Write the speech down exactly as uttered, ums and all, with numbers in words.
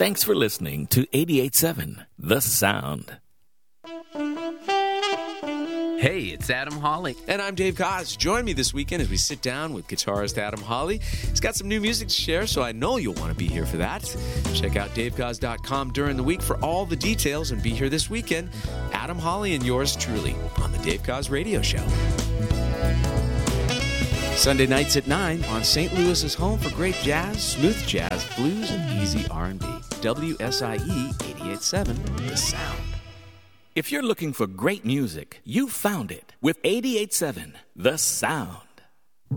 Thanks for listening to eighty-eight point seven The Sound. Hey, it's Adam Hawley. And I'm Dave Koz. Join me this weekend as we sit down with guitarist Adam Hawley. He's got some new music to share, so I know you'll want to be here for that. Check out dave koz dot com during the week for all the details and be here this weekend. Adam Hawley and yours truly on the Dave Koz Radio Show. Sunday nights at nine on Saint Louis's home for great jazz, smooth jazz, blues, and easy R and B. W S I E eighty-eight point seven The Sound. If you're looking for great music, you found it with eighty-eight point seven The Sound.